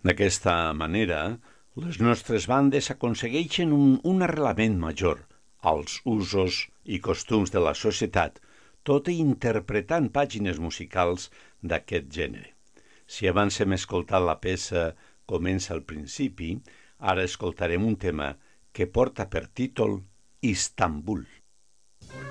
D'aquesta manera, les nostres bandes aconsegueixen un arrelament major als usos i costums de la societat, tot i interpretant pàgines musicals d'aquest gènere. Si abans hem escoltat la peça Comença al principi, ara escoltarem un tema que porta per títol Istanbul.